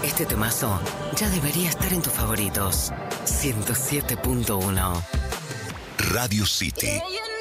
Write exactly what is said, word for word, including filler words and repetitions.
Este temazo ya debería estar en tus favoritos. ciento siete punto uno. Radio City. Yeah, you